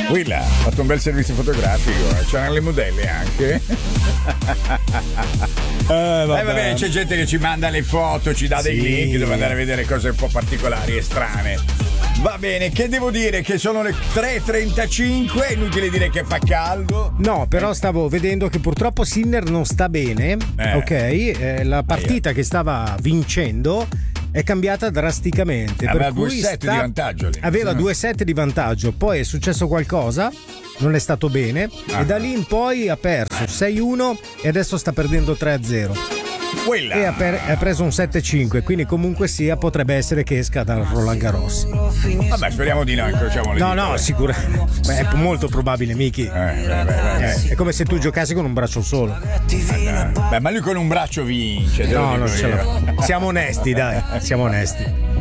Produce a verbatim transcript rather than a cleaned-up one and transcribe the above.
Willa, ha fatto un bel servizio fotografico, c'erano le modelle anche. Eh, vabbè. Eh, vabbè, c'è gente che ci manda le foto, ci dà dei sì. link dove andare a vedere cose un po' particolari e strane. Va bene, che devo dire? Che sono le tre e trentacinque, inutile dire che fa caldo. No, però stavo vedendo che purtroppo Sinner non sta bene, eh. ok? Eh, la partita eh. che stava vincendo è cambiata drasticamente. Aveva per due cui set sta... di vantaggio lì. Aveva due set di vantaggio, poi è successo qualcosa, non è stato bene, ah. e da lì in poi ha perso sei uno e adesso sta perdendo tre a zero. Quella. E ha, per, ha preso un sette cinque, quindi comunque sia potrebbe essere che esca dal Roland Garros. Vabbè, speriamo di no, incrociamo le No, dita, no, eh. sicuramente. È molto probabile, Miki. Eh, beh, beh, beh. Eh, è come se tu giocassi con un braccio solo. Beh, ma lui con un braccio vince. No, non ce la... Siamo onesti, dai, siamo onesti.